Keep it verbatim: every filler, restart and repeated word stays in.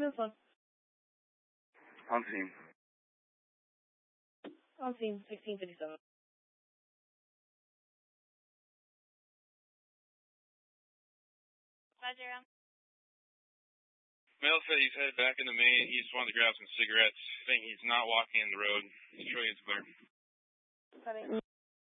this one? On scene. On scene, sixteen fifty-seven. Roger. Male said he's headed back into Maine. He just wanted to grab some cigarettes. I think he's not walking in the road. Trillion's clear. Copy.